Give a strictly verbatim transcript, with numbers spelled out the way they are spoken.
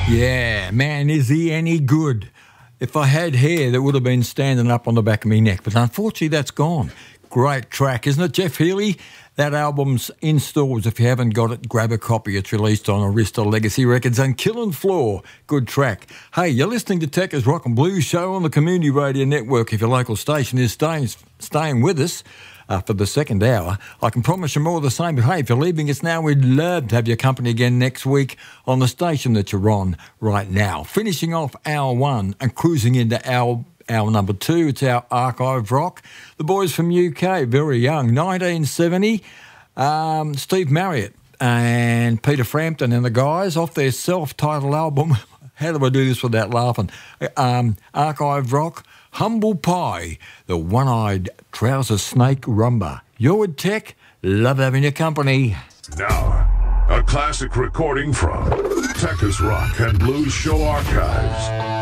Yeah, man, is he any good? If I had hair, that would have been standing up on the back of my neck, but unfortunately that's gone. Great track, isn't it, Jeff Healey? That album's in stores. If you haven't got it, grab a copy. It's released on Arista Legacy Records and Killing Floor. Good track. Hey, you're listening to Tekka's Rock and Blues Show on the Community Radio Network. If your local station is staying, staying with us uh, for the second hour, I can promise you more of the same. But hey, if you're leaving us now, we'd love to have your company again next week on the station that you're on right now. Finishing off hour one and cruising into hour Our number two, it's our archive rock. The boys from U K, very young, nineteen seventy. Um, Steve Marriott and Peter Frampton and the guys off their self-titled album. How do I do this without laughing? Um, archive rock, Humble Pie, the one-eyed trouser snake rumba. You're with Tech. Love having your company. Now, a classic recording from Tekka's Rock and Blues Show Archives.